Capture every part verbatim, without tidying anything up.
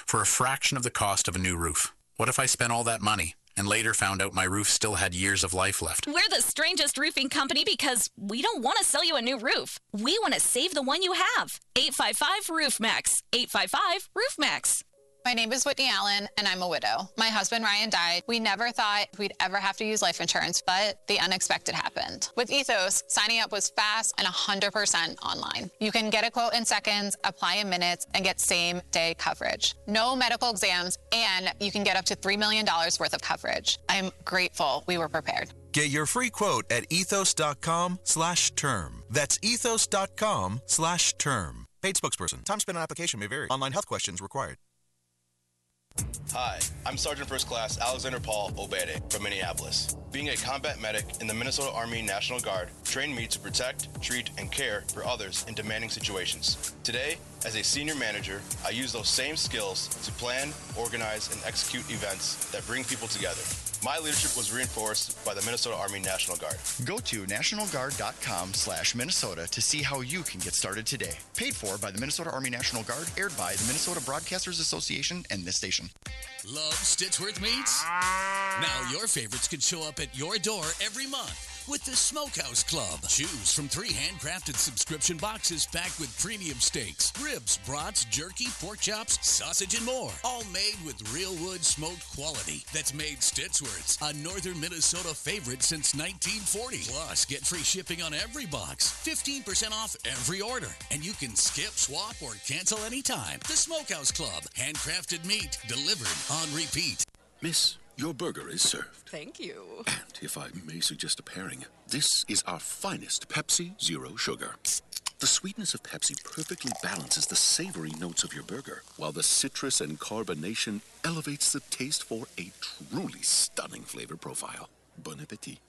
for a fraction of the cost of a new roof. What if I spent all that money and later found out my roof still had years of life left? We're the strangest roofing company because we don't want to sell you a new roof. We want to save the one you have. eight five five, roof max. eight five five, roof max. My name is Whitney Allen, and I'm a widow. My husband, Ryan, died. We never thought we'd ever have to use life insurance, but the unexpected happened. With Ethos, signing up was fast and one hundred percent online. You can get a quote in seconds, apply in minutes, and get same-day coverage. No medical exams, and you can get up to three million dollars worth of coverage. I'm grateful we were prepared. Get your free quote at ethos.com slash term. That's ethos.com slash term. Paid spokesperson. Time spent on application may vary. Online health questions required. Hi, I'm Sergeant First Class Alexander Paul Obede from Minneapolis. Being a combat medic in the Minnesota Army National Guard trained me to protect, treat, and care for others in demanding situations. Today, as a senior manager, I use those same skills to plan, organize, and execute events that bring people together. My leadership was reinforced by the Minnesota Army National Guard. Go to nationalguard.com slash Minnesota to see how you can get started today. Paid for by the Minnesota Army National Guard, aired by the Minnesota Broadcasters Association and this station. Love Stitchworth Meats? Now your favorites can show up at your door every month with the Smokehouse Club. Choose from three handcrafted subscription boxes packed with premium steaks, ribs, brats, jerky, pork chops, sausage, and more. All made with real wood smoked quality that's made Stitchworth's a northern Minnesota favorite since nineteen forty. Plus, get free shipping on every box, fifteen percent off every order, and you can skip, swap, or cancel anytime. The Smokehouse Club. Handcrafted meat delivered on repeat. Miss, your burger is served. Thank you. And if I may suggest a pairing, this is our finest Pepsi Zero Sugar. The sweetness of Pepsi perfectly balances the savory notes of your burger, while the citrus and carbonation elevates the taste for a truly stunning flavor profile. Bon appetit.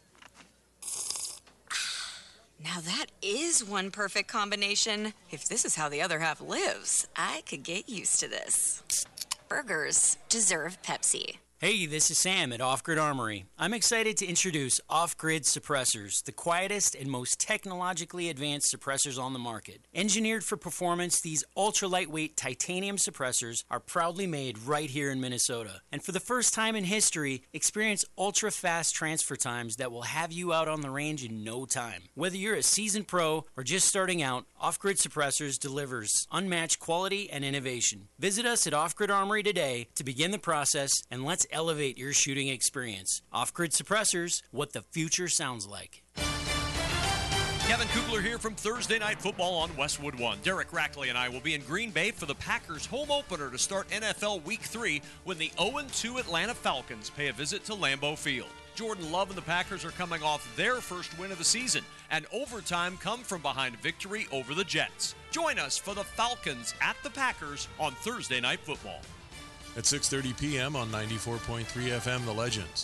Now that is one perfect combination. If this is how the other half lives, I could get used to this. Burgers deserve Pepsi. Hey, this is Sam at Off Grid Armory. I'm excited to introduce Off Grid Suppressors, the quietest and most technologically advanced suppressors on the market. Engineered for performance, these ultra-lightweight titanium suppressors are proudly made right here in Minnesota. And for the first time in history, experience ultra-fast transfer times that will have you out on the range in no time. Whether you're a seasoned pro or just starting out, Off Grid Suppressors delivers unmatched quality and innovation. Visit us at Off Grid Armory today to begin the process, and let's elevate your shooting experience. Off-Grid Suppressors, what the future sounds like. Kevin Kugler here from Thursday Night Football on Westwood One. Derek Rackley and I will be in Green Bay for the Packers home opener to start N F L Week three when the oh and two Atlanta Falcons pay a visit to Lambeau Field. Jordan Love and the Packers are coming off their first win of the season, and overtime come from behind victory over the Jets. Join us for the Falcons at the Packers on Thursday Night Football. At six thirty p.m. on ninety-four point three F M, The Legends.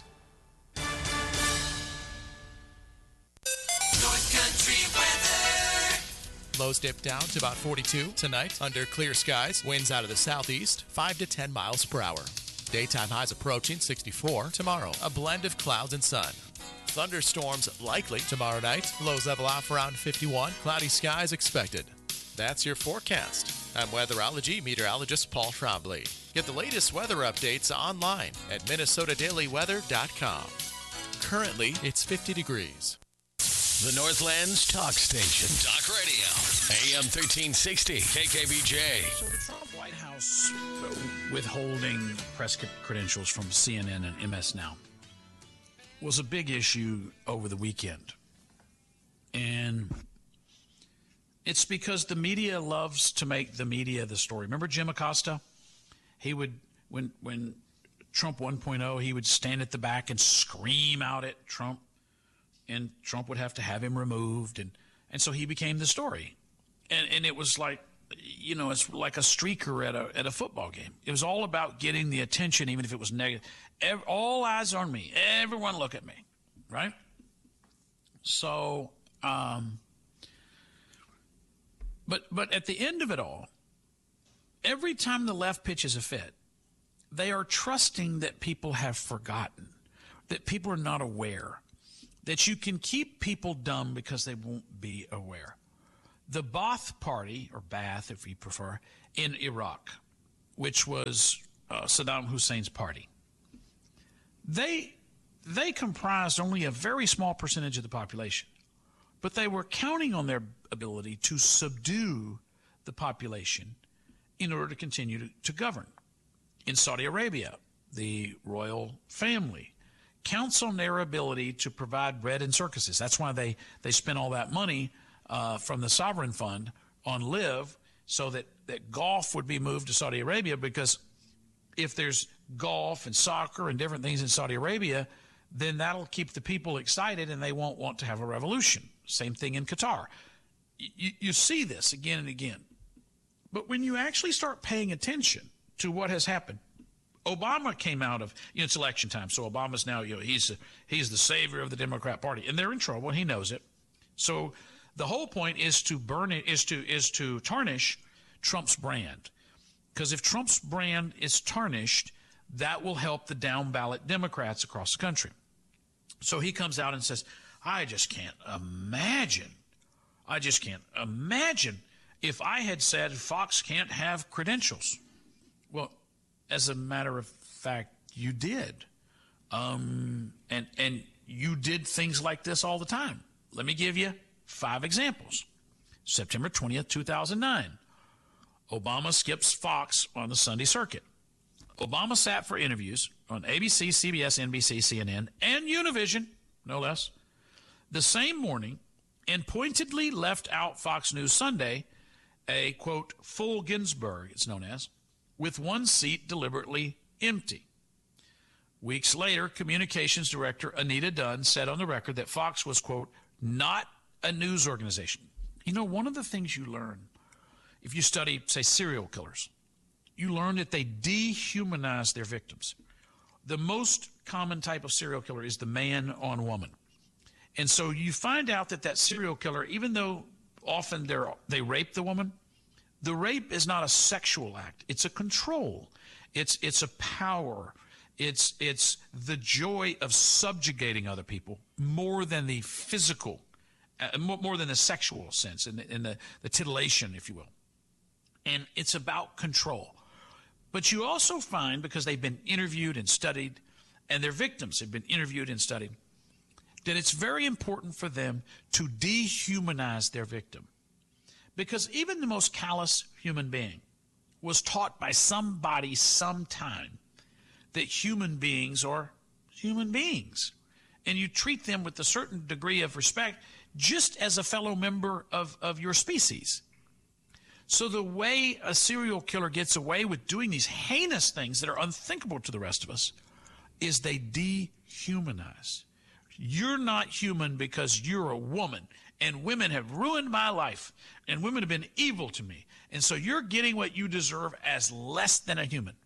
North Country weather. Lows dip down to about forty-two tonight under clear skies. Winds out of the southeast, five to ten miles per hour. Daytime highs approaching sixty-four. Tomorrow, a blend of clouds and sun. Thunderstorms likely tomorrow night. Lows level off around fifty-one. Cloudy skies expected. That's your forecast. I'm weatherology meteorologist Paul Trombley. Get the latest weather updates online at minnesota daily weather dot com. Currently, it's fifty degrees. The Northland's talk station. Talk radio. A M thirteen sixty. K K B J. So the Trump White House withholding press credentials from C N N and M S Now was a big issue over the weekend. And it's because the media loves to make the media the story. Remember Jim Acosta? He would, when when Trump one point oh, he would stand at the back and scream out at Trump, and Trump would have to have him removed, and, and so he became the story. And and it was like, you know, it's like a streaker at a at a football game. It was all about getting the attention, even if it was negative. Every, all eyes on me. Everyone look at me, right? So, um, but but at the end of it all, every time the left pitches a fit, they are trusting that people have forgotten, that people are not aware, that you can keep people dumb because they won't be aware. The Ba'ath Party, or Ba'ath if you prefer, in Iraq, which was uh, Saddam Hussein's party. They, they comprised only a very small percentage of the population, but they were counting on their ability to subdue the population in order to continue to, to govern. In Saudi Arabia, the royal family counts on their ability to provide bread and circuses. That's why they, they spent all that money uh, from the sovereign fund on LIV, so that, that golf would be moved to Saudi Arabia, because if there's golf and soccer and different things in Saudi Arabia, then that'll keep the people excited and they won't want to have a revolution. Same thing in Qatar. You, you see this again and again. But when you actually start paying attention to what has happened, Obama came out of, you know, it's election time, so Obama's now, you know, he's, he's the savior of the Democrat Party, and they're in trouble, and he knows it. So the whole point is to burn it, is to, is to tarnish Trump's brand. Because if Trump's brand is tarnished, that will help the down ballot Democrats across the country. So he comes out and says, I just can't imagine, I just can't imagine if I had said Fox can't have credentials. Well, as a matter of fact, you did. Um, and, and you did things like this all the time. Let me give you five examples. September twentieth, two thousand nine. Obama skips Fox on the Sunday circuit. Obama sat for interviews on A B C, C B S, N B C, C N N, and Univision, no less, the same morning, and pointedly left out Fox News Sunday, a, quote, full Ginsburg, it's known as, with one seat deliberately empty. Weeks later, communications director Anita Dunn said on the record that Fox was, quote, not a news organization. You know, one of the things you learn if you study, say, serial killers, you learn that they dehumanize their victims. The most common type of serial killer is the man on woman. And so you find out that that serial killer, even though often they're, they rape the woman, the rape is not a sexual act. It's a control. It's, it's a power. It's, it's the joy of subjugating other people more than the physical, uh, more, more than the sexual sense and, the, and the, the titillation, if you will. And it's about control. But you also find, because they've been interviewed and studied, and their victims have been interviewed and studied, that it's very important for them to dehumanize their victim. Because even the most callous human being was taught by somebody sometime that human beings are human beings. And you treat them with a certain degree of respect just as a fellow member of, of your species. So the way a serial killer gets away with doing these heinous things that are unthinkable to the rest of us is they dehumanize. You're not human because you're a woman, and women have ruined my life, and women have been evil to me, and so you're getting what you deserve as less than a human.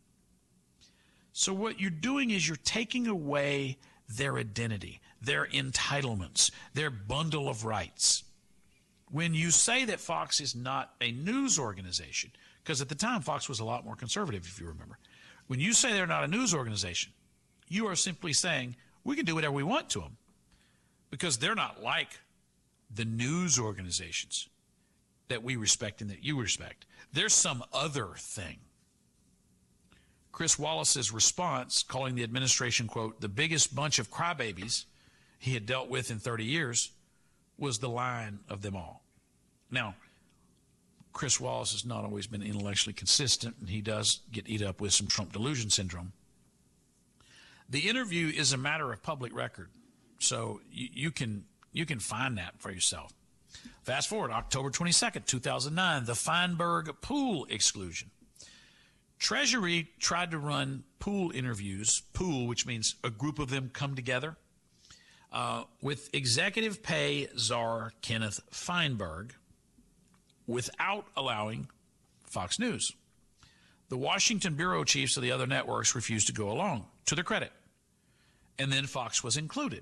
So what you're doing is you're taking away their identity, their entitlements, their bundle of rights. When you say that Fox is not a news organization, because at the time Fox was a lot more conservative, if you remember. When you say they're not a news organization, you are simply saying we can do whatever we want to them because they're not like the news organizations that we respect and that you respect. There's some other thing. Chris Wallace's response, calling the administration, quote, the biggest bunch of crybabies he had dealt with in thirty years, was the line of them all. Now, Chris Wallace has not always been intellectually consistent, and he does get eat up with some Trump delusion syndrome. The interview is a matter of public record, so you, you can you can find that for yourself. Fast forward, October twenty-second, two thousand nine, the Feinberg pool exclusion. Treasury tried to run pool interviews, pool, which means a group of them come together, Uh, with executive pay czar Kenneth Feinberg without allowing Fox News. The Washington bureau chiefs of the other networks refused to go along, to their credit. And then Fox was included.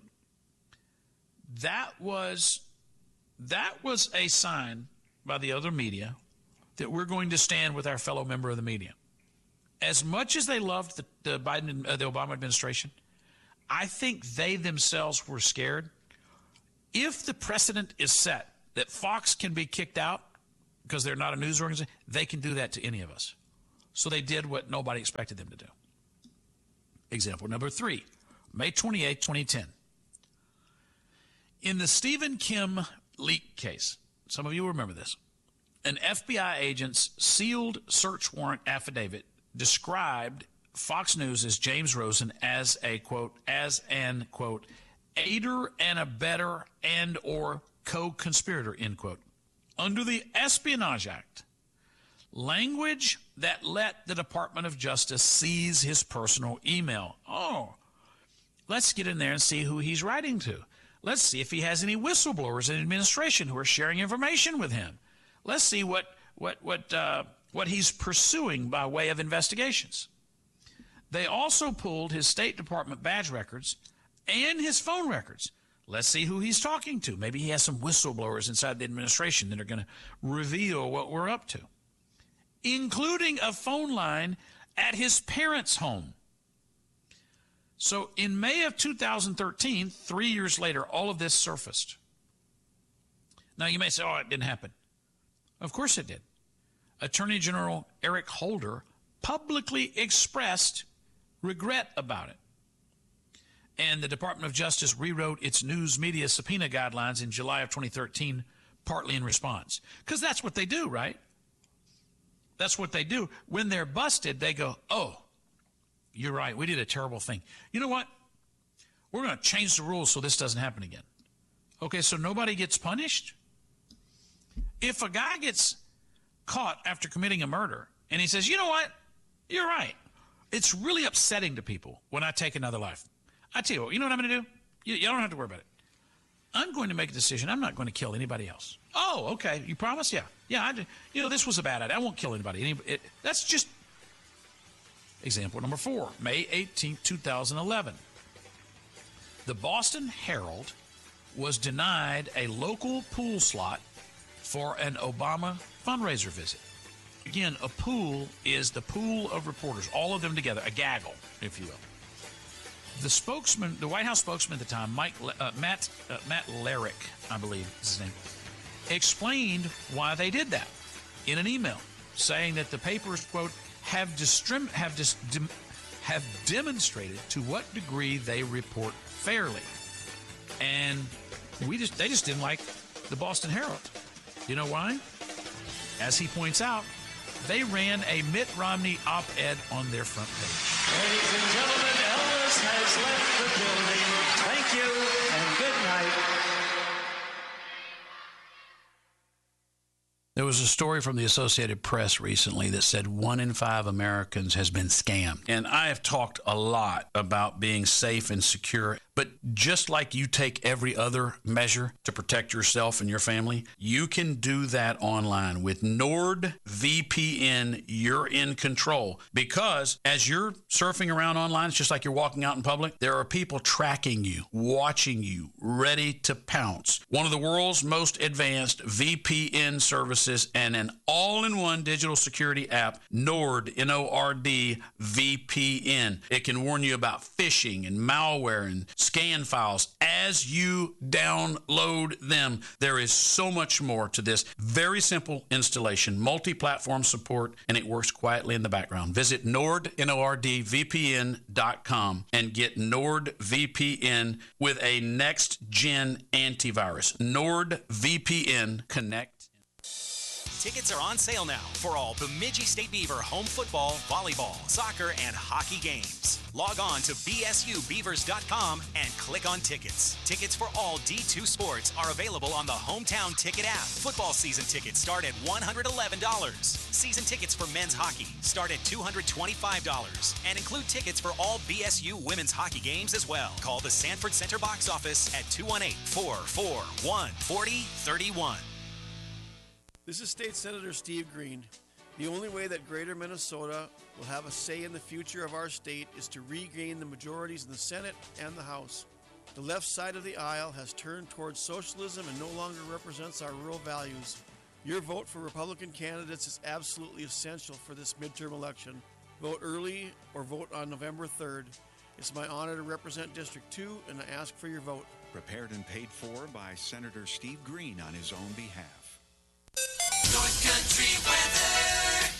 That was, that was a sign by the other media that we're going to stand with our fellow member of the media. As much as they loved the, the Biden, uh, the Obama administration, I think they themselves were scared. If the precedent is set that Fox can be kicked out because they're not a news organization, they can do that to any of us. So they did what nobody expected them to do. Example number three, May twenty-eighth, twenty ten. In the Stephen Kim leak case, some of you will remember this, an F B I agent's sealed search warrant affidavit described Fox News as James Rosen as a, quote, as an, quote, aider and abettor and or co-conspirator, end quote. Under the Espionage Act, language that let the Department of Justice seize his personal email. Oh, let's get in there and see who he's writing to. Let's see if he has any whistleblowers in administration who are sharing information with him. Let's see what what what uh, what he's pursuing by way of investigations. They also pulled his State Department badge records and his phone records. Let's see who he's talking to. Maybe he has some whistleblowers inside the administration that are going to reveal what we're up to, including a phone line at his parents' home. So in May of two thousand thirteen, three years later, all of this surfaced. Now you may say, oh, it didn't happen. Of course it did. Attorney General Eric Holder publicly expressed regret about it. And the Department of Justice rewrote its news media subpoena guidelines in July of twenty thirteen, partly in response. Because that's what they do, right? That's what they do. When they're busted, they go, oh, you're right, we did a terrible thing. You know what? We're going to change the rules so this doesn't happen again. Okay, so nobody gets punished? If a guy gets caught after committing a murder and he says, you know what? You're right. It's really upsetting to people when I take another life. I tell you what, you know what I'm going to do? You, you don't have to worry about it. I'm going to make a decision. I'm not going to kill anybody else. Oh, okay. You promise? Yeah. Yeah. I, you know, this was a bad idea. I won't kill anybody. Any, it, that's just example number four, May eighteenth, two thousand eleven. The Boston Herald was denied a local pool slot for an Obama fundraiser visit. Again, a pool is the pool of reporters, all of them together, a gaggle, if you will. The spokesman, the White House spokesman at the time, Mike, uh, Matt, uh, Matt Larrick, I believe is his name, explained why they did that in an email, saying that the papers, quote, have distrim, have dis, dem, have demonstrated to what degree they report fairly, and we just they just didn't like the Boston Herald. You know why? As he points out, they ran a Mitt Romney op-ed on their front page. Ladies and gentlemen, Elvis has left the building. Thank you and good night. There was a story from the Associated Press recently that said one in five Americans has been scammed. And I have talked a lot about being safe and secure. But just like you take every other measure to protect yourself and your family, you can do that online. With NordVPN, you're in control. Because as you're surfing around online, it's just like you're walking out in public, there are people tracking you, watching you, ready to pounce. One of the world's most advanced V P N services and an all-in-one digital security app, Nord, N O R D V P N. It can warn you about phishing and malware and scan files as you download them. There is so much more to this. Very simple installation, multi-platform support, and it works quietly in the background. Visit Nord, N O R D V P N dot com and get NordVPN with a next-gen antivirus. NordVPN Connect. Tickets are on sale now for all Bemidji State Beaver home football, volleyball, soccer, and hockey games. Log on to B S U Beavers dot com and click on tickets. Tickets for all D two sports are available on the Hometown Ticket app. Football season tickets start at one hundred eleven dollars. Season tickets for men's hockey start at two hundred twenty-five dollars and include tickets for all B S U women's hockey games as well. Call the Sanford Center box office at two one eight, four four one, four zero three one. This is State Senator Steve Green. The only way that Greater Minnesota will have a say in the future of our state is to regain the majorities in the Senate and the House. The left side of the aisle has turned towards socialism and no longer represents our rural values. Your vote for Republican candidates is absolutely essential for this midterm election. Vote early or vote on November third. It's my honor to represent District two, and I ask for your vote. Prepared and paid for by Senator Steve Green on his own behalf. North Country weather.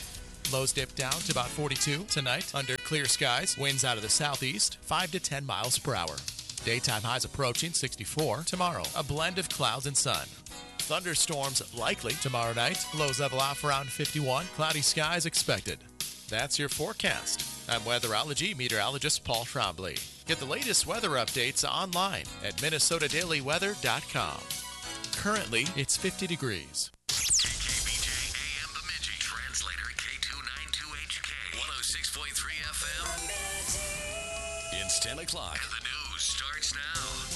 Lows dip down to about forty-two tonight under clear skies. Winds out of the southeast, five to ten miles per hour. Daytime highs approaching sixty-four. Tomorrow, a blend of clouds and sun. Thunderstorms likely tomorrow night. Lows level off around fifty-one. Cloudy skies expected. That's your forecast. I'm weatherology meteorologist Paul Trombley. Get the latest weather updates online at minnesota daily weather dot com. Currently, it's fifty degrees. K K B J A M Bemidji. Translator K two ninety-two H K. one oh six point three F M. It's ten o'clock. And the news starts now.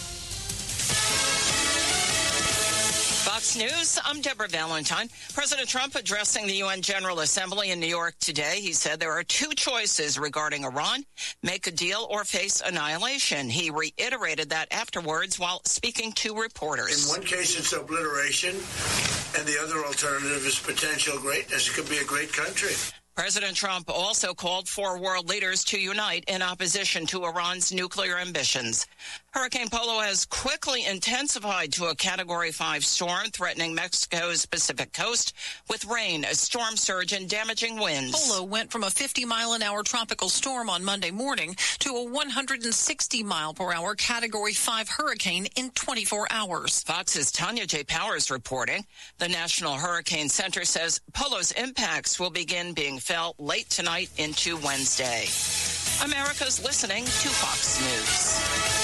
Fox News, I'm Deborah Valentine. President Trump addressing the U N General Assembly in New York today. He said there are two choices regarding Iran, make a deal or face annihilation. He reiterated that afterwards while speaking to reporters. In one case, it's obliteration, and the other alternative is potential greatness. It could be a great country. President Trump also called for world leaders to unite in opposition to Iran's nuclear ambitions. Hurricane Polo has quickly intensified to a Category five storm threatening Mexico's Pacific coast with rain, a storm surge, and damaging winds. Polo went from a fifty mile an hour tropical storm on Monday morning to a one hundred sixty mile per hour Category five hurricane in twenty-four hours. Fox's Tanya J. Powers reporting. The National Hurricane Center says Polo's impacts will begin being felt late tonight into Wednesday. America's listening to Fox News.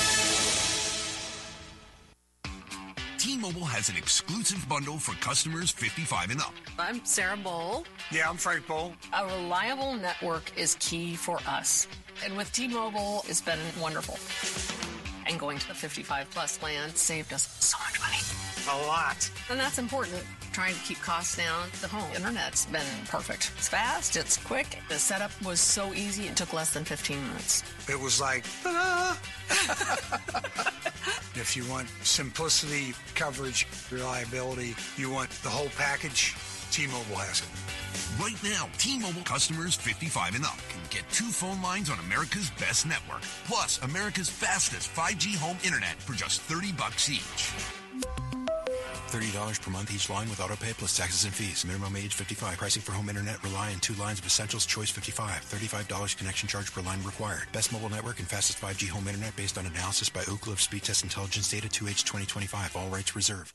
T-Mobile has an exclusive bundle for customers fifty-five and up. I'm Sarah Bowl. Yeah, I'm Frank Bowl. A reliable network is key for us. And with T-Mobile, it's been wonderful. And going to the fifty-five plus plan saved us so much money. A lot. And that's important. Trying to keep costs down. The home internet's been perfect. It's fast, it's quick. The setup was so easy, it took less than fifteen minutes. It was like, ah. If you want simplicity, coverage, reliability, you want the whole package, T-Mobile has it. Right now, T-Mobile customers fifty-five and up can get two phone lines on America's best network, plus America's fastest five G home internet for just thirty bucks each. thirty dollars per month each line with autopay plus taxes and fees. Minimum age fifty-five. Pricing for home internet rely on two lines of Essentials Choice fifty-five. thirty-five dollars connection charge per line required. Best mobile network and fastest five G home internet based on analysis by Ookla of Speed Test Intelligence Data two H twenty twenty-five. All rights reserved.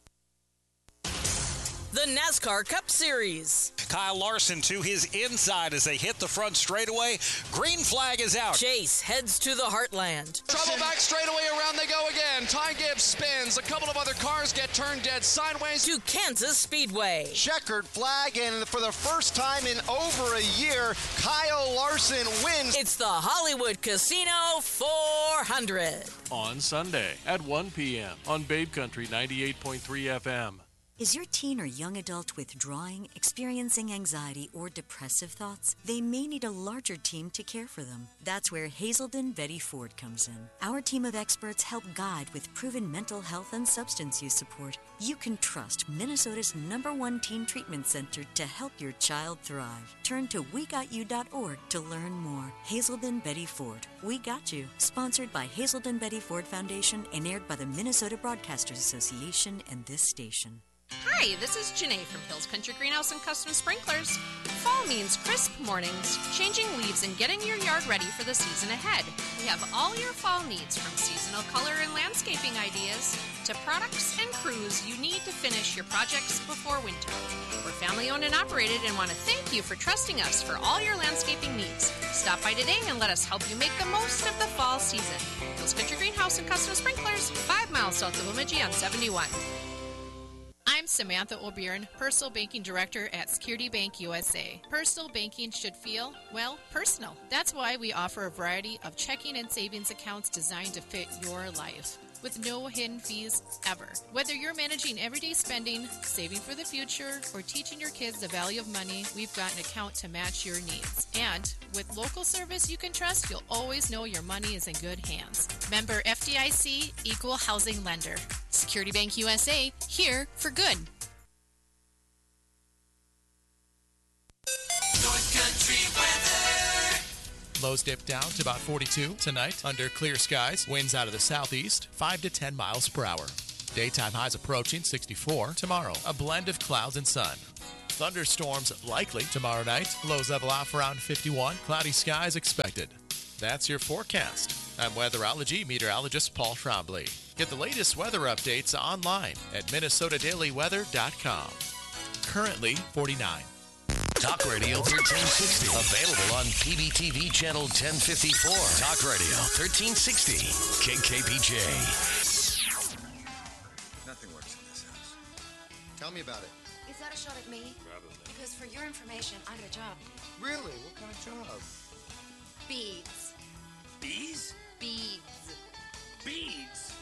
The NASCAR Cup Series. Kyle Larson to his inside as they hit the front straightaway. Green flag is out. Chase heads to the Heartland. Trouble back straightaway, around they go again. Ty Gibbs spins. A couple of other cars get turned dead sideways. To Kansas Speedway. Checkered flag, and for the first time in over a year, Kyle Larson wins. It's the Hollywood Casino four hundred. On Sunday at one p.m. on Babe Country ninety-eight point three F M. Is your teen or young adult withdrawing, experiencing anxiety, or depressive thoughts? They may need a larger team to care for them. That's where Hazelden Betty Ford comes in. Our team of experts help guide with proven mental health and substance use support. You can trust Minnesota's number one teen treatment center to help your child thrive. Turn to we got you dot org to learn more. Hazelden Betty Ford. We Got You. Sponsored by Hazelden Betty Ford Foundation and aired by the Minnesota Broadcasters Association and this station. Hi, this is Janae from Hills Country Greenhouse and Custom Sprinklers. Fall means crisp mornings, changing leaves, and getting your yard ready for the season ahead. We have all your fall needs, from seasonal color and landscaping ideas to products and crews you need to finish your projects before winter. We're family owned and operated and want to thank you for trusting us for all your landscaping needs. Stop by today and let us help you make the most of the fall season. Hills Country Greenhouse and Custom Sprinklers, five miles south of Bemidji on seventy-one. I'm Samantha O'Byrne, Personal Banking Director at Security Bank U S A. Personal banking should feel, well, personal. That's why we offer a variety of checking and savings accounts designed to fit your life, with no hidden fees ever. Whether you're managing everyday spending, saving for the future, or teaching your kids the value of money, we've got an account to match your needs. And with local service you can trust, you'll always know your money is in good hands. Member F D I C, Equal Housing Lender. Security Bank U S A, here for good. North Country weather. Lows dip down to about forty-two tonight under clear skies. Winds out of the southeast, five to ten miles per hour. Daytime highs approaching sixty-four. Tomorrow, a blend of clouds and sun. Thunderstorms likely tomorrow night. Lows level off around fifty-one. Cloudy skies expected. That's your forecast. I'm weatherology meteorologist Paul Trombley. Get the latest weather updates online at minnesota daily weather dot com. Currently forty-nine. Talk Radio thirteen sixty. Available on P B T V channel ten fifty-four. Talk Radio thirteen sixty. K K P J. Nothing works in this house. Tell me about it. Is that a shot at me? Probably. Because for your information, I got a job. Really? What kind of job? Beads. Bees? Beads. Beads?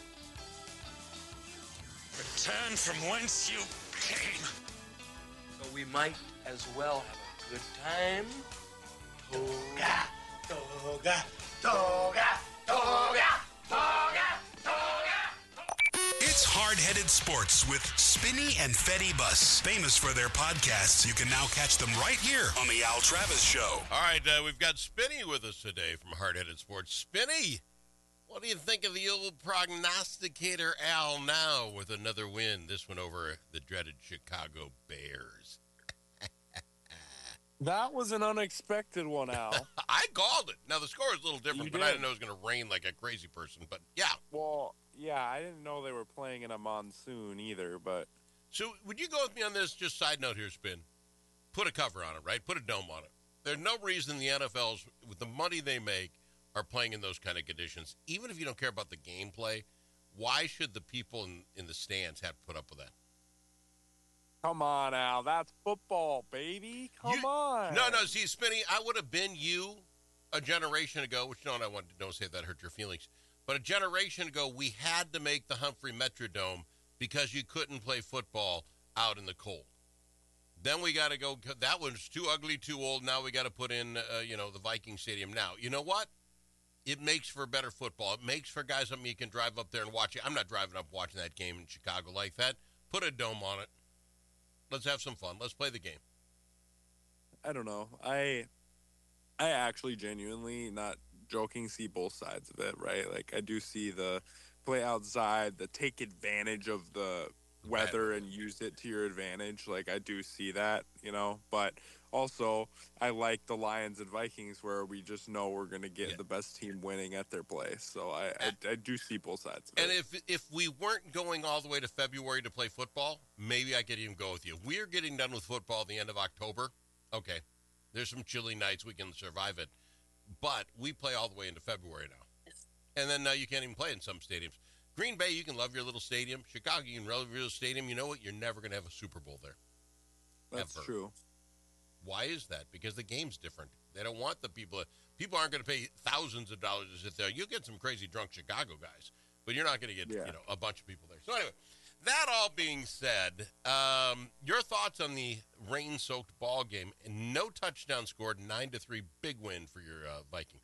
Return from whence you came. So we might as well have a good time. Toga, toga, toga, toga, toga, toga. It's Hard-Headed Sports with Spinney and Fetty Bus. Famous for their podcasts, you can now catch them right here on the Al Travis Show. All right, uh, we've got Spinney with us today from Hard-Headed Sports. Spinney, what do you think of the old prognosticator Al now with another win? This one over the dreaded Chicago Bears. That was an unexpected one, Al. I called it. Now, the score is a little different, You but did. I didn't know it was going to rain like a crazy person. But, yeah. Well, yeah, I didn't know they were playing in a monsoon either, but... So, would you go with me on this? Just side note here, Spin. Put a cover on it, right? Put a dome on it. There's no reason the N F L's, with the money they make, are playing in those kind of conditions. Even if you don't care about the gameplay, why should the people in, in the stands have to put up with that? Come on, Al. That's football, baby. Come You- on. No, no, see, Spinny, I would have been you a generation ago, which no, I want to don't say that hurt your feelings. But a generation ago, we had to make the Humphrey Metrodome because you couldn't play football out in the cold. Then we got to go. That was too ugly, too old. Now we got to put in, uh, you know, the Viking Stadium. Now, you know what? It makes for better football. It makes for guys like me can drive up there and watch it. I'm not driving up watching that game in Chicago like that. Put a dome on it. Let's have some fun. Let's play the game. I don't know. I I actually genuinely, not joking, see both sides of it, right? Like, I do see the play outside, the take advantage of the weather and use it to your advantage. Like, I do see that, you know, but also I like the Lions and Vikings where we just know we're going to get Yeah. the best team winning at their place. So I, I, I do see both sides of it. And if if we weren't going all the way to February to play football, maybe I could even go with you. We're getting done with football at the end of October. Okay. There's some chilly nights. We can survive it. But we play all the way into February now. And then uh, you can't even play in some stadiums. Green Bay, you can love your little stadium. Chicago, you can love your little stadium. You know what? You're never going to have a Super Bowl there. That's Ever. true. Why is that? Because the game's different. They don't want the people. People aren't going to pay thousands of dollars to sit there. You'll get some crazy drunk Chicago guys, but you're not going to get Yeah. you know a bunch of people there. So anyway, that all being said, um, your thoughts on the rain-soaked ball game and no touchdown scored, nine to three, big win for your uh, Vikings.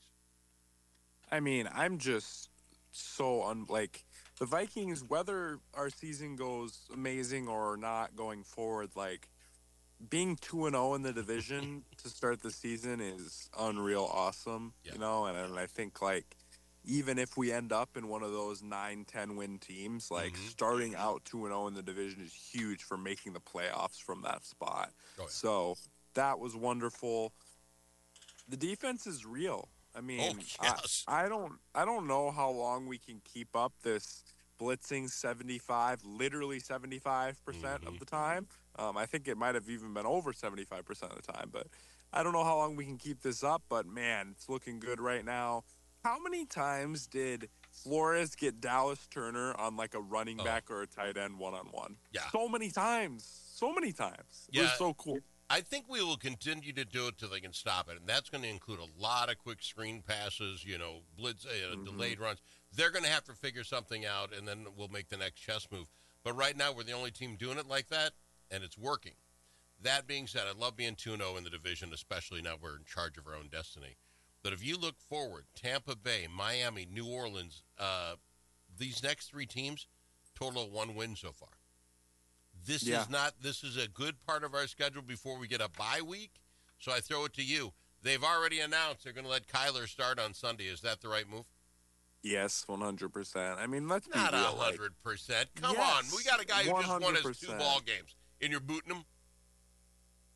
I mean, I'm just so un like the Vikings, whether our season goes amazing or not going forward, like being two and zero in the division to start the season is unreal, awesome. You know, and, and I think like even if we end up in one of those nine, ten win teams, like Mm-hmm. starting out two and zero in the division is huge for making the playoffs from that spot. Oh, yeah. So that was wonderful. The defense is real. I mean, Oh, yes. I, I don't, I don't know how long we can keep up this blitzing seventy-five, literally seventy-five percent Mm-hmm. of the time. Um, I think it might have even been over seventy-five percent of the time, but I don't know how long we can keep this up. But man, it's looking good right now. How many times did Flores get Dallas Turner on like a running back or a tight end one on one? Yeah. So many times, so many times. It Yeah. was so cool. I think we will continue to do it till they can stop it, and that's going to include a lot of quick screen passes, you know, blitz, uh, Mm-hmm. delayed runs. They're going to have to figure something out, and then we'll make the next chess move. But right now, we're the only team doing it like that, and it's working. That being said, I love being two and oh in the division, especially now we're in charge of our own destiny. But if you look forward, Tampa Bay, Miami, New Orleans, uh, these next three teams total of one win so far. This Yeah. is not. This is a good part of our schedule before we get a bye week. So I throw it to you. They've already announced they're going to let Kyler start on Sunday. Is that the right move? Yes, one hundred percent. I mean, let's be Not a real. like, hundred percent. Come Yes, on, we got a guy who just won his two one hundred percent. ball games, and you're booting him.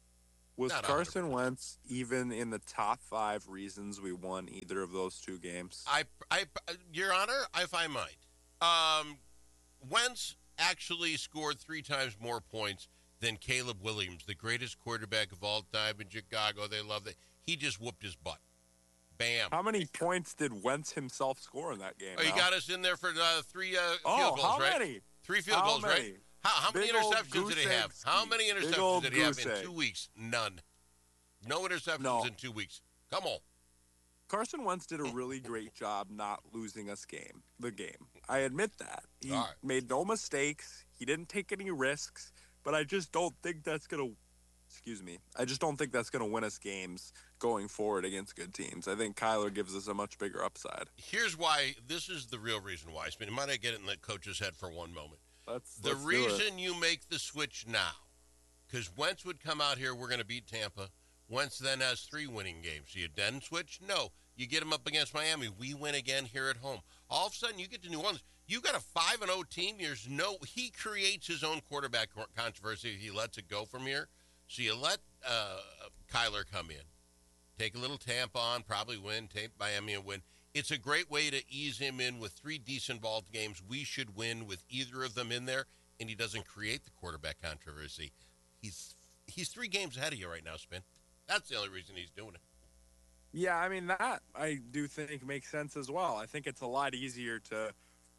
Was Not Carson Wentz even in the top five reasons we won either of those two games? I, I, Your Honor, if I might, um, Wentz actually scored three times more points than Caleb Williams, the greatest quarterback of all time in Chicago. They love it. He just whooped his butt. Bam. How many points did Wentz himself score in that game? Oh, he now? got us in there for uh, three uh, Oh, field goals, how right? many? Three field How goals, many? right? How, how many Big old interceptions did he goose have? egg How ski. many Big interceptions old did he have goose in egg. two weeks? None. No interceptions No. in two weeks. Come on. Carson Wentz did a really great job not losing us game. The game, I admit that he All right. made no mistakes. He didn't take any risks, but I just don't think that's gonna. Excuse me. I just don't think that's gonna win us games going forward against good teams. I think Kyler gives us a much bigger upside. Here's why. This is the real reason why. I mean, might I get it in the coach's head for one moment? Let's, the let's do reason it. you make the switch now, because Wentz would come out here, we're going to beat Tampa. Wentz then has three winning games. So you then switch? No. You get him up against Miami. We win again here at home. All of a sudden, you get to New Orleans. You got a five and oh team. There's no, he creates his own quarterback controversy. He lets it go from here. So you let uh, Kyler come in, take a little Tampa on, probably win, take Miami and win. It's a great way to ease him in with three decent ball games. We should win with either of them in there, and he doesn't create the quarterback controversy. He's he's three games ahead of you right now, Spin. That's the only reason he's doing it. Yeah, I mean, that I do think makes sense as well. I think it's a lot easier to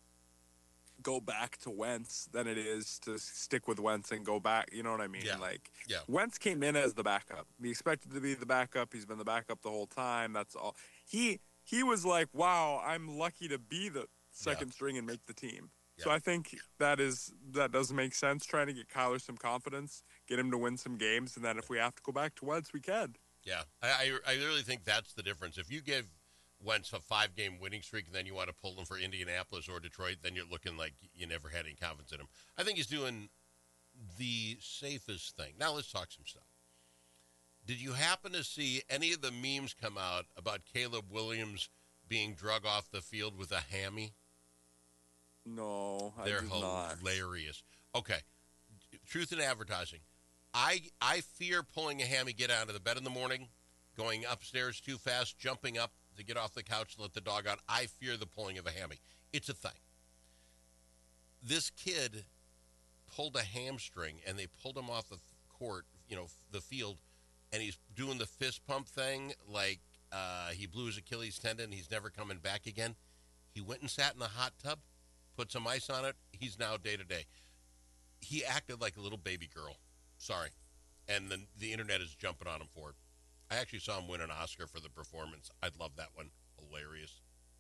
go back to Wentz than it is to stick with Wentz and go back. You know what I mean? Yeah. Like, Yeah. Wentz came in as the backup. He expected to be the backup. He's been the backup the whole time. That's all. He he was like, wow, I'm lucky to be the second Yeah. string and make the team. So Yeah. I think that is that does make sense, trying to get Kyler some confidence, get him to win some games, and then if we have to go back to Wentz, we can. Yeah, I, I I really think that's the difference. If you give Wentz a five-game winning streak and then you want to pull him for Indianapolis or Detroit, then you're looking like you never had any confidence in him. I think he's doing the safest thing. Now let's talk some stuff. Did you happen to see any of the memes come out about Caleb Williams being drug off the field with a hammy? No, I They're did not. hilarious. Okay, truth in advertising. I I fear pulling a hammy, get out of the bed in the morning, going upstairs too fast, jumping up to get off the couch and let the dog out. I fear the pulling of a hammy. It's a thing. This kid pulled a hamstring, and they pulled him off the court, you know, the field, and he's doing the fist pump thing like uh, he blew his Achilles tendon. He's never coming back again. He went and sat in the hot tub, put some ice on it. He's now day-to-day. He acted like a little baby girl. Sorry. And the, the internet is jumping on him for it. I actually saw him win an Oscar for the performance. I'd love that one. Hilarious.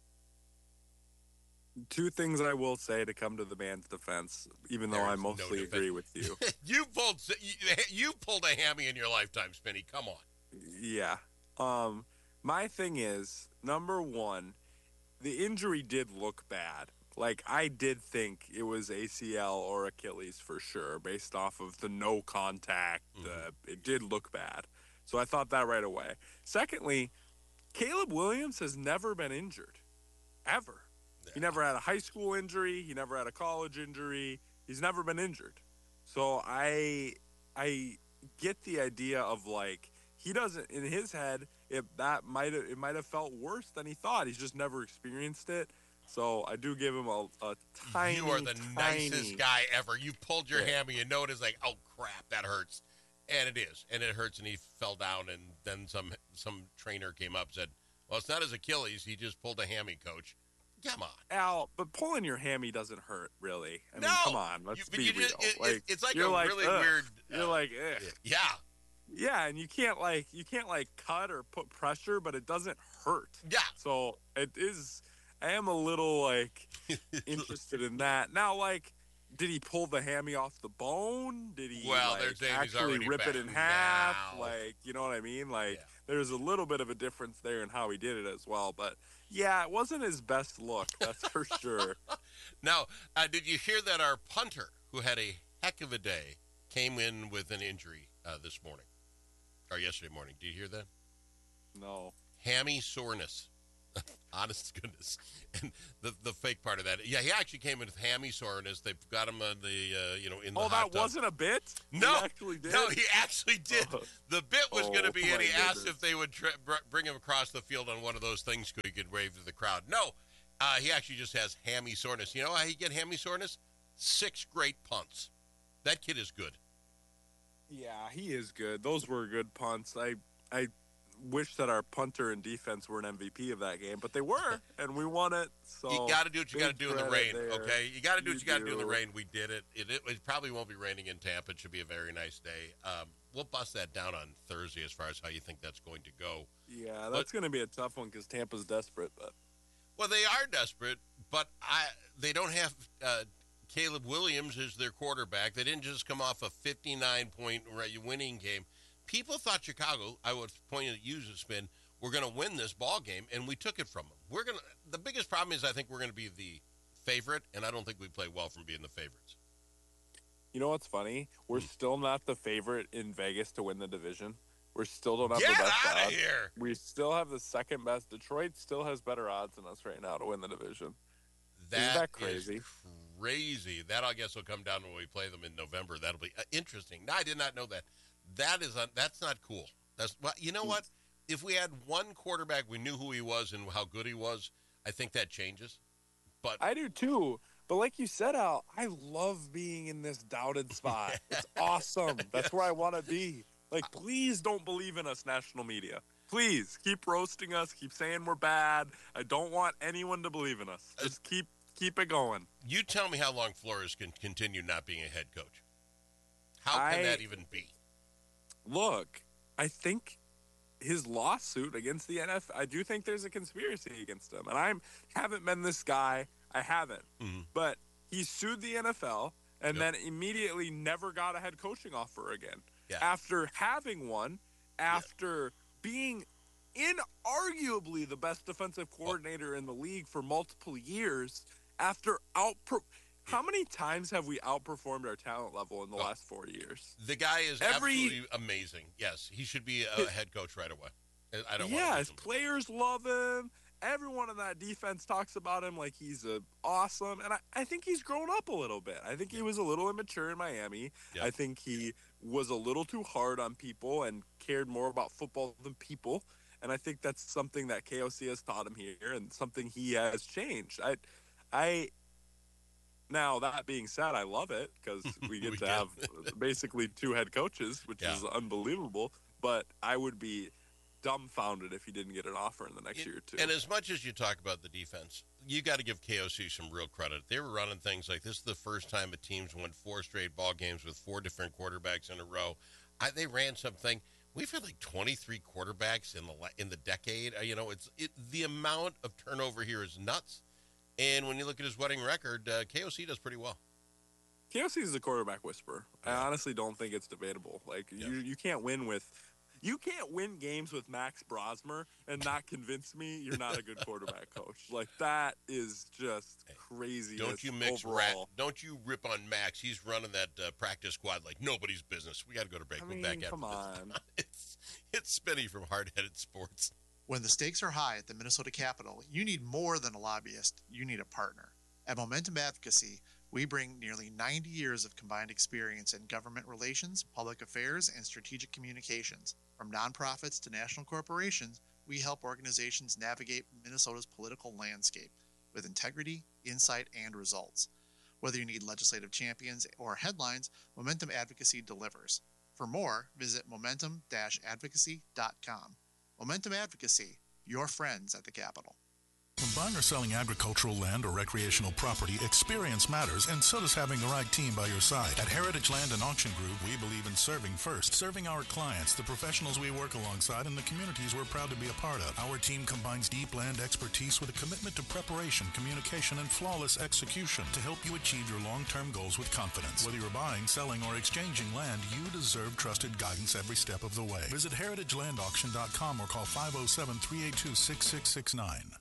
Two things I will say to come to the man's defense, even though There I is no mostly defense. agree with you. you pulled you, you pulled a hammy in your lifetime, Spinny. Come on. Yeah. Um, my thing is, number one, the injury did look bad. Like, I did think it was A C L or Achilles for sure, based off of the no contact. Mm-hmm. Uh, it did look bad. So I thought that right away. Secondly, Caleb Williams has never been injured, ever. He never had a high school injury. He never had a college injury. He's never been injured. So I I get the idea of, like, he doesn't, in his head, it that might have it might have felt worse than he thought. He's just never experienced it. So I do give him a, a tiny, You are the tiny, nicest guy ever. You pulled your Yeah. hammy and know it is like, oh crap, that hurts. And it is. And it hurts, and he fell down, and then some some trainer came up and said, well, it's not his Achilles. He just pulled a hammy, coach. Come on. Al, but pulling your hammy doesn't hurt, really. I No! mean, come on, let's You- but be you real. just- it- it- like, it's like you're a like, really ugh. weird, You're uh, like, eh. Yeah. Yeah, and you can't like you can't like cut or put pressure, but it doesn't hurt. Yeah. So it is. I am a little like interested in that. Now, like, did he pull the hammy off the bone? Did he Well, they're like, saying he's actually already rip back it in half? now. Like, you know what I mean? Like, there's a little bit of a difference there in how he did it as well. But yeah, it wasn't his best look, that's for sure. Now, uh, did you hear that our punter, who had a heck of a day, came in with an injury uh, this morning, or yesterday morning? Did you hear that? No. Hammy soreness. Honest to goodness. And the the fake part of that. Yeah, he actually came in with hammy soreness. They've got him on the, uh, you know, in the Oh, hot that tub. wasn't a bit? No. He actually did? No, he actually did. Oh. The bit was going Oh, to be, my and he asked goodness. if they would tri- br- bring him across the field on one of those things so he could wave to the crowd. No, uh, he actually just has hammy soreness. You know how he get hammy soreness? Six great punts. That kid is good. Yeah, he is good. Those were good punts. I I wish that our punter and defense were an M V P of that game, but they were, and we won it. So You got to do what you got to big do in the credit rain, there. okay? You got to do what you got to do in the do. rain. We did it. It, it. it probably won't be raining in Tampa. It should be a very nice day. Um, we'll bust that down on Thursday as far as how you think that's going to go. Yeah, that's going to be a tough one because Tampa's desperate. But Well, they are desperate, but I they don't have uh, Caleb Williams as their quarterback. They didn't just come off a fifty-nine point winning game. People thought Chicago, I was pointing at you, Spin, we're going to win this ball game, and we took it from them. We're going to. The biggest problem is I think we're going to be the favorite, and I don't think we play well from being the favorites. you know what's funny? We're Hmm. still not the favorite in Vegas to win the division. We still don't have Get the best outta odds. here! We still have the second best. Detroit still has better odds than us right now to win the division. Isn't that crazy? Is crazy. That I guess will come down when we play them in November. That'll be uh, interesting. No, I did not know that. That is un- that's not cool. That's well, you know what? If we had one quarterback, we knew who he was and how good he was. I think that changes. But I do too. But like you said, Al, I love being in this doubted spot. It's awesome. That's where I want to be. Like, please don't believe in us, national media. Please keep roasting us. Keep saying we're bad. I don't want anyone to believe in us. Just keep keep it going. You tell me how long Flores can continue not being a head coach. How can I- that even be? Look, I think his lawsuit against the N F L, I do think there's a conspiracy against him. And I haven't been this guy. I haven't. Mm-hmm. But he sued the N F L and Yep. then immediately never got a head coaching offer again. Yeah. After having one, after being inarguably the best defensive coordinator in the league for multiple years, after outpro- how many times have we outperformed our talent level in the last four years? The guy is Every- absolutely amazing. Yes, he should be a head coach right away. I don't yeah, want his players love him. Everyone in that defense talks about him like he's a awesome. And I, I think he's grown up a little bit. I think he was a little immature in Miami. Yeah. I think he was a little too hard on people and cared more about football than people. And I think that's something that K O C has taught him here and something he has changed. I, I, now that being said, I love it because we get We to do. have basically two head coaches, which Yeah. is unbelievable. But I would be dumbfounded if he didn't get an offer in the next year or two. And as much as you talk about the defense, you got to give K O C some real credit. They were running things like this is the first time a team's won four straight ball games with four different quarterbacks in a row. I, they ran something. We've had like twenty-three quarterbacks in the la- in the decade. Uh, you know, it's it, the amount of turnover here is nuts. And when you look at his winning record, uh, K O C does pretty well. K O C is the quarterback whisperer. I honestly don't think it's debatable. Like you, you can't win with, you can't win games with Max Brosmer and not convince me you're not a good quarterback coach. Like that is just crazy. Don't you mix overall. rat? Don't you rip on Max? He's running that uh, practice squad like nobody's business. We got to go to break. I We'll mean, back after come this. on. It's it's Spinny from Hard Headed Sports. When the stakes are high at the Minnesota Capitol, you need more than a lobbyist. You need a partner. At Momentum Advocacy, we bring nearly ninety years of combined experience in government relations, public affairs, and strategic communications. From nonprofits to national corporations, we help organizations navigate Minnesota's political landscape with integrity, insight, and results. Whether you need legislative champions or headlines, Momentum Advocacy delivers. For more, visit momentum dash advocacy dot com. Momentum Advocacy, your friends at the Capitol. When buying or selling agricultural land or recreational property, experience matters, and so does having the right team by your side. At Heritage Land and Auction Group, we believe in serving first, serving our clients, the professionals we work alongside, and the communities we're proud to be a part of. Our team combines deep land expertise with a commitment to preparation, communication, and flawless execution to help you achieve your long-term goals with confidence. Whether you're buying, selling, or exchanging land, you deserve trusted guidance every step of the way. Visit heritage land auction dot com or call five oh seven, three eight two, six six six nine.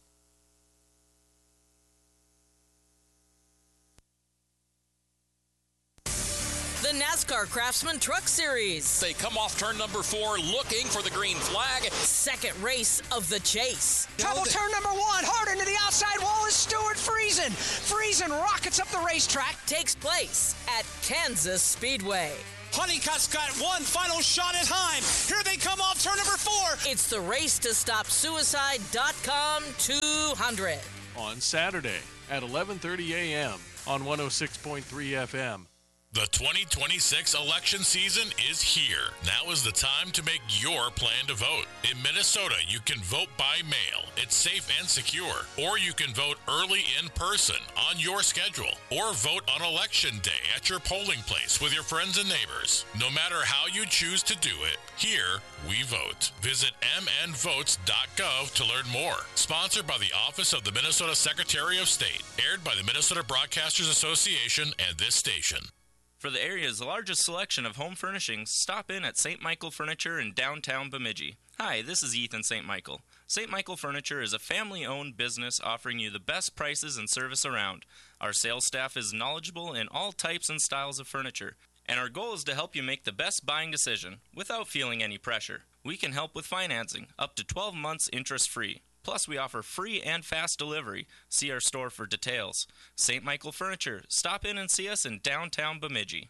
The NASCAR Craftsman Truck Series. They come off turn number four looking for the green flag. Second race of the chase. Trouble turn number one. Hard into the outside wall is Stuart Friesen. Friesen rockets up the racetrack. Takes place at Kansas Speedway. Honeycutt's got one final shot at time. Here they come off turn number four. It's the Race to Stop Suicide dot com two hundred. On Saturday at eleven thirty a.m. on one oh six point three F M. The twenty twenty-six election season is here. Now is the time to make your plan to vote. In Minnesota, you can vote by mail. It's safe and secure. Or you can vote early in person on your schedule. Or vote on election day at your polling place with your friends and neighbors. No matter how you choose to do it, here we vote. Visit m n votes dot gov to learn more. Sponsored by the Office of the Minnesota Secretary of State. Aired by the Minnesota Broadcasters Association and this station. For the area's largest selection of home furnishings, stop in at Saint Michael Furniture in downtown Bemidji. Hi, this is Ethan Saint Michael. Saint Michael Furniture is a family-owned business offering you the best prices and service around. Our sales staff is knowledgeable in all types and styles of furniture, and our goal is to help you make the best buying decision without feeling any pressure. We can help with financing, up to twelve months interest-free. Plus, we offer free and fast delivery. See our store for details. Saint Michael Furniture. Stop in and see us in downtown Bemidji.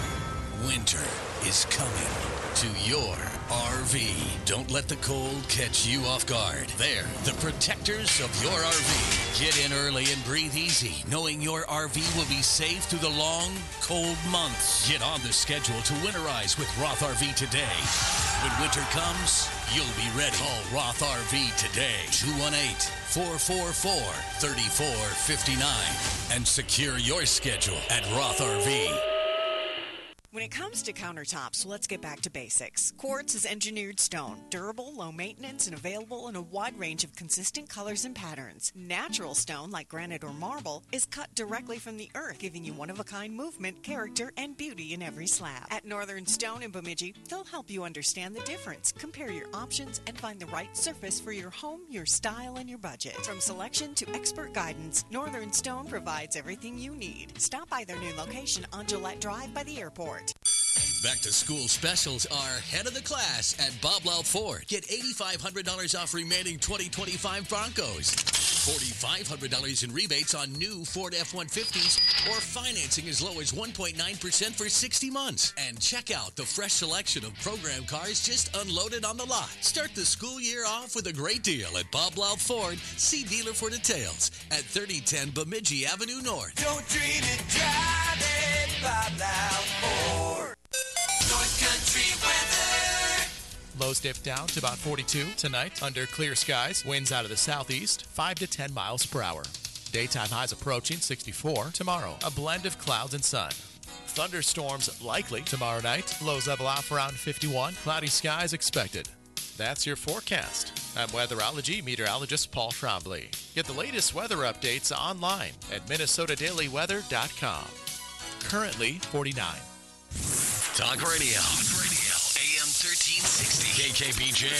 Winter is coming to your R V. Don't let the cold catch you off guard. They're the protectors of your R V. Get in early and breathe easy, knowing your R V will be safe through the long, cold months. Get on the schedule to winterize with Roth R V today. When winter comes, you'll be ready. Call Roth R V today, two one eight, four four four, three four five nine, and secure your schedule at Roth R V. When it comes to countertops, let's get back to basics. Quartz is engineered stone, durable, low maintenance, and available in a wide range of consistent colors and patterns. Natural stone, like granite or marble, is cut directly from the earth, giving you one-of-a-kind movement, character, and beauty in every slab. At Northern Stone in Bemidji, they'll help you understand the difference, compare your options, and find the right surface for your home, your style, and your budget. From selection to expert guidance, Northern Stone provides everything you need. Stop by their new location on Gillette Drive by the airport. Back to school specials are head of the class at Bob Louth Ford. Get eight thousand five hundred dollars off remaining twenty twenty-five Broncos. four thousand five hundred dollars in rebates on new Ford F one fifties or financing as low as one point nine percent for sixty months. And check out the fresh selection of program cars just unloaded on the lot. Start the school year off with a great deal at Bob Louth Ford. See dealer for details at thirty ten Bemidji Avenue North. Don't dream it, drive it, Bob Louth Ford. North Country weather. Lows dip down to about forty-two tonight under clear skies. Winds out of the southeast, five to ten miles per hour. Daytime highs approaching sixty-four. Tomorrow, a blend of clouds and sun. Thunderstorms likely tomorrow night. Lows level off around fifty-one. Cloudy skies expected. That's your forecast. I'm weatherology meteorologist Paul Trombley. Get the latest weather updates online at minnesota daily weather dot com. Currently forty-nine. Talk Radio. Talk Radio. A M thirteen sixty. K K B J.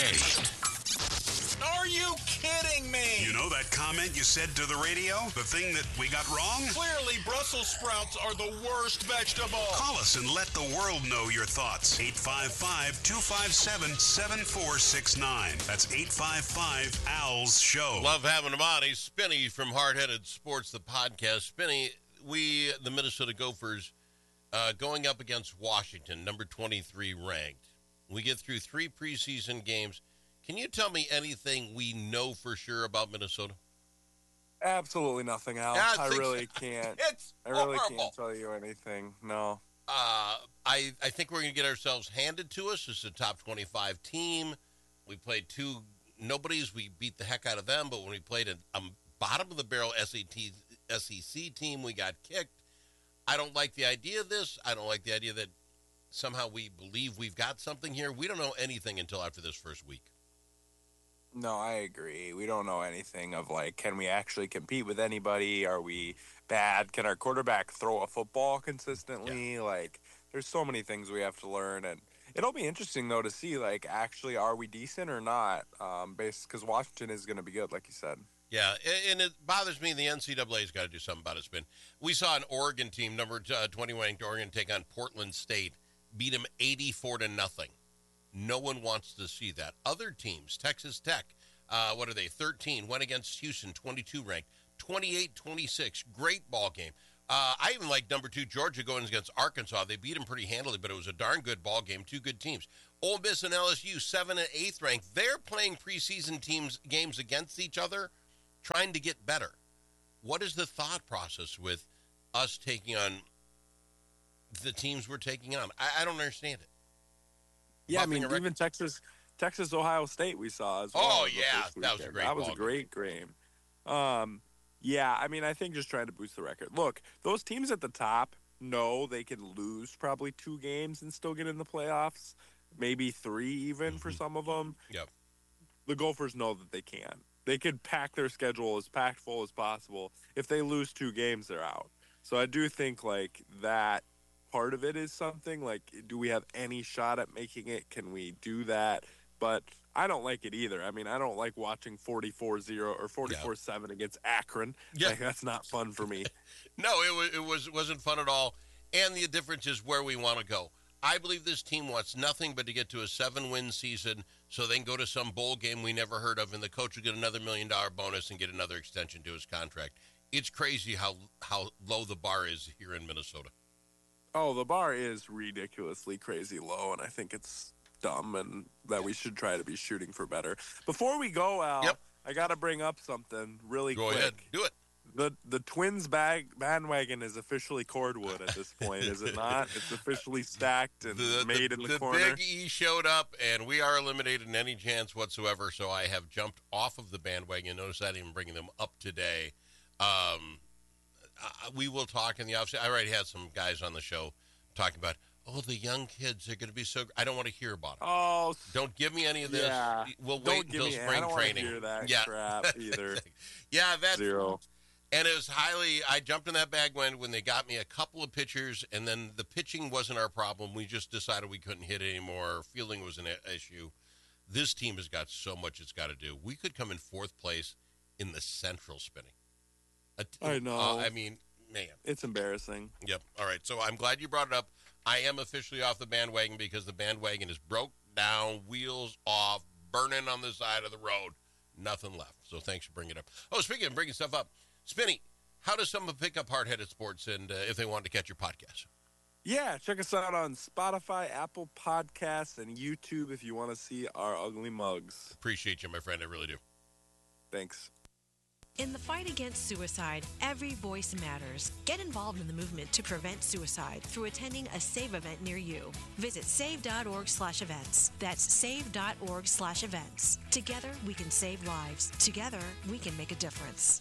Are you kidding me? You know that comment you said to the radio? The thing that we got wrong? Clearly, Brussels sprouts are the worst vegetable. Call us and let the world know your thoughts. eight five five, two five seven, seven four six nine. That's eight five five, A L S show. Love having him on. He's Spinny from Hard Headed Sports, the podcast. Spinny, we, the Minnesota Gophers, Uh, going up against Washington, number twenty-three ranked. We get through three preseason games. Can you tell me anything we know for sure about Minnesota? Absolutely nothing, Al. Yeah, I I think really so. can't. It's I really horrible. can't tell you anything. No. Uh, I, I think we're going to get ourselves handed to us as a top twenty-five team. We played two nobodies. We beat the heck out of them, but when we played a, a bottom-of-the-barrel S E C team, we got kicked. I don't like the idea of this. I don't like the idea that somehow we believe we've got something here. We don't know anything until after this first week. No, I agree. We don't know anything of, like, can we actually compete with anybody? Are we bad? Can our quarterback throw a football consistently? Yeah. Like, there's so many things we have to learn. And It'll be interesting though to see like actually are we decent or not? Um, based because Washington is going to be good, like you said. Yeah, a- and it bothers me. The N C double A's got to do something about it, Spin. We saw an Oregon team, number uh, twenty-one ranked Oregon, take on Portland State, beat them eighty-four to nothing. No one wants to see that. Other teams, Texas Tech, uh, what are they, thirteen, went against Houston, twenty-two ranked, twenty-eight twenty-six. Great ball game. Uh, I even like number two Georgia going against Arkansas. They beat them pretty handily, but it was a darn good ball game. Two good teams. Ole Miss and L S U, seven and eighth ranked. They're playing preseason teams games against each other, trying to get better. What is the thought process with us taking on the teams we're taking on? I, I don't understand it. Yeah, Buffing I mean, a rec- even Texas, Texas, Ohio State, we saw as well. Oh, the yeah, first that was a weekend. great That was ball a great game. Um, yeah, I mean, I think just trying to boost the record. Look, those teams at the top know they can lose probably two games and still get in the playoffs, maybe three even mm-hmm. for some of them. Yep. The Gophers know that they can. They could pack their schedule as packed full as possible. If they lose two games, they're out. So I do think like that part of it is something like, do we have any shot at making it? Can we do that? But I don't like it either. I mean, I don't like watching forty-four zero or forty-four seven yeah. against Akron. Yeah. Like, that's not fun for me. No, it was, it was, wasn't fun at all. And the difference is where we want to go. I believe this team wants nothing but to get to a seven-win season so they can go to some bowl game we never heard of, and the coach will get another million-dollar bonus and get another extension to his contract. It's crazy how how low the bar is here in Minnesota. Oh, the bar is ridiculously crazy low, and I think it's dumb and that we should try to be shooting for better. Before we go, Al, yep. I got to bring up something really go quick. Go ahead. Do it. The the Twins bag bandwagon is officially cordwood at this point, is it not? It's officially stacked and the, made the, in the, the corner. The Big E showed up, and we are eliminated in any chance whatsoever, so I have jumped off of the bandwagon. Notice I didn't even bring them up today. Um, uh, we will talk in the offseason. I already had some guys on the show talking about, oh, the young kids are going to be so – I don't want to hear about it. Oh. Don't give me any of this. Yeah. We'll don't wait until me, spring I don't training. Hear that yeah. crap either. yeah, that Zero. And it was highly – I jumped in that bag when, when they got me a couple of pitchers, and then the pitching wasn't our problem. We just decided we couldn't hit anymore. Fielding was an issue. This team has got so much it's got to do. We could come in fourth place in the Central Spinning. T- I know. Uh, I mean, man. It's embarrassing. Yep. All right. So I'm glad you brought it up. I am officially off the bandwagon because the bandwagon is broke down, wheels off, burning on the side of the road. Nothing left. So thanks for bringing it up. Oh, speaking of bringing stuff up, Spinny, how does someone pick up Hard Headed Sports and uh, if they want to catch your podcast? Yeah, check us out on Spotify, Apple Podcasts, and YouTube if you want to see our ugly mugs. Appreciate you, my friend. I really do. Thanks. In the fight against suicide, every voice matters. Get involved in the movement to prevent suicide through attending a SAVE event near you. Visit save.org slash events. That's save.org slash events. Together, we can save lives. Together, we can make a difference.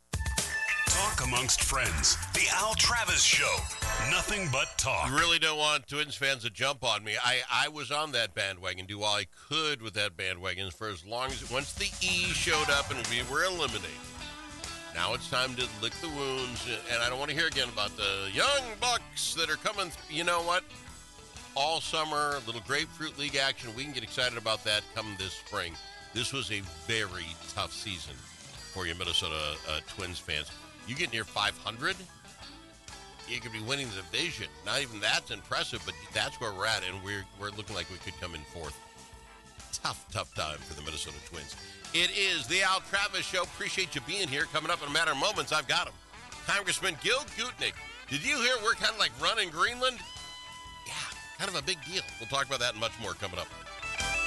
Talk amongst friends. The Al Travis Show. Nothing but talk. You really don't want Twins fans to jump on me. I, I was on that bandwagon, do all I could with that bandwagon for as long as, once the E showed up and we were eliminated. Now it's time to lick the wounds, and I don't want to hear again about the young bucks that are coming. You know what? All summer, little Grapefruit League action. We can get excited about that come this spring. This was a very tough season for you Minnesota uh, Twins fans. You get near five hundred, you could be winning the division. Not even that's impressive, but that's where we're at, and we're we're looking like we could come in fourth. Tough, tough time for the Minnesota Twins. It is the Al Travis Show. Appreciate you being here. Coming up in a matter of moments, I've got him. Congressman Gil Gutnick. Did you hear we're kind of like running Greenland? Yeah, kind of a big deal. We'll talk about that and much more coming up.